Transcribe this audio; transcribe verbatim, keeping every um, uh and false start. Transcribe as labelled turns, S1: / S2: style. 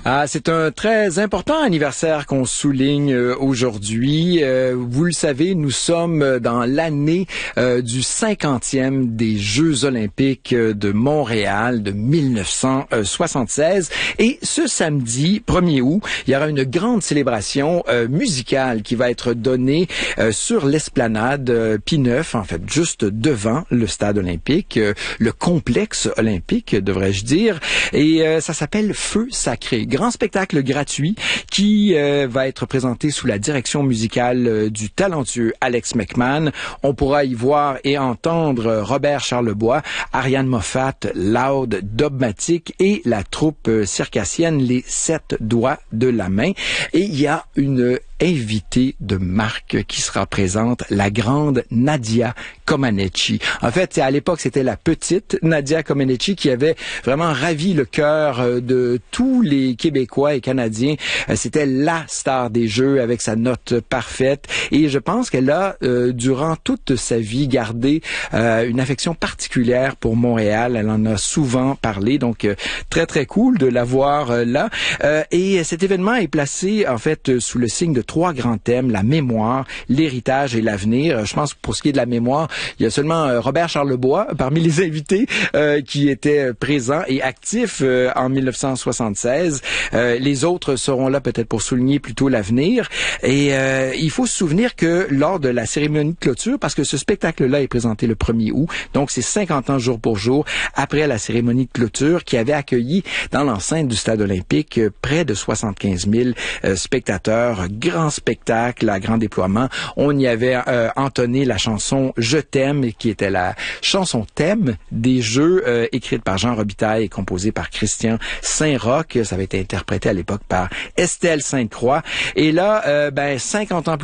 S1: Ah, c'est un très important anniversaire qu'on souligne euh, aujourd'hui. Euh, vous le savez, nous sommes dans l'année euh, du cinquantième des Jeux olympiques de Montréal de mille neuf cent soixante-seize. Et ce samedi, premier août, il y aura une grande célébration euh, musicale qui va être donnée euh, sur l'esplanade euh, Pie neuf, en fait, juste devant le stade olympique, euh, le complexe olympique, devrais-je dire. Et euh, ça s'appelle Feu sacré. Grand spectacle gratuit qui euh, va être présenté sous la direction musicale euh, du talentueux Alex McMahon. On pourra y voir et entendre Robert Charlebois, Ariane Moffat, Loud, Dogmatic et la troupe euh, circassienne Les Sept Doigts de la Main. Et il y a une invitée de marque qui sera présente, la grande Nadia Comaneci. En fait, à l'époque, c'était la petite Nadia Comaneci qui avait vraiment ravi le cœur de tous les Québécois et Canadiens. C'était la star des Jeux avec sa note parfaite et je pense qu'elle a, euh, durant toute sa vie, gardé euh, une affection particulière pour Montréal. Elle en a souvent parlé, donc euh, très, très cool de la voir euh, là. Euh, et cet événement est placé, en fait, sous le signe de trois grands thèmes, la mémoire, l'héritage et l'avenir. Je pense que pour ce qui est de la mémoire, il y a seulement euh, Robert Charlebois parmi les invités euh, qui était présent et actif euh, en mille neuf cent soixante-seize. Euh, les autres seront là peut-être pour souligner plutôt l'avenir. Et euh, il faut se souvenir que lors de la cérémonie de clôture, parce que ce spectacle-là est présenté le premier août, donc c'est cinquante ans jour pour jour après la cérémonie de clôture qui avait accueilli dans l'enceinte du stade olympique euh, près de soixante-quinze mille euh, spectateurs. Grand spectacle, à grand déploiement. On y avait euh, entonné la chanson « Je t'aime » qui était la chanson thème des Jeux euh, écrite par Jean Robitaille et composée par Christian Saint-Roch. Ça avait été interprété à l'époque par Estelle Sainte-Croix. Et là, euh, ben cinquante ans plus